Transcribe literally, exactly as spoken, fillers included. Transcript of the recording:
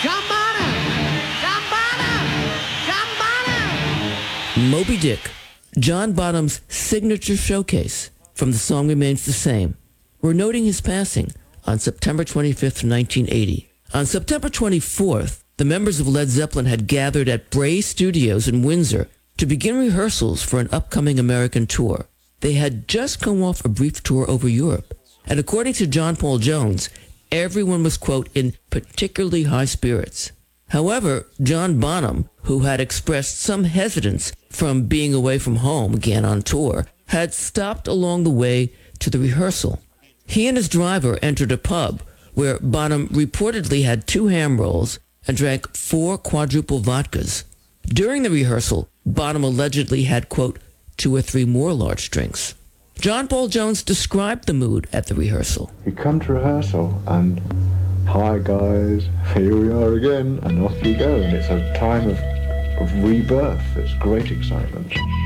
John Bonham! John Bonham! John Bonham! Moby Dick, John Bonham's signature showcase from The Song Remains the Same. We're noting his passing on September twenty-fifth, nineteen eighty. On September twenty-fourth, the members of Led Zeppelin had gathered at Bray Studios in Windsor to begin rehearsals for an upcoming American tour. They had just come off a brief tour over Europe, and according to John Paul Jones, everyone was, quote, in particularly high spirits. However, John Bonham, who had expressed some hesitance from being away from home again on tour, had stopped along the way to the rehearsal. He and his driver entered a pub where Bonham reportedly had two ham rolls and drank four quadruple vodkas. During the rehearsal, Bonham allegedly had, quote, two or three more large drinks. John Paul Jones described the mood at the rehearsal. You come to rehearsal and, hi guys, here we are again, and off you go. And it's a time of, of rebirth. It's great excitement.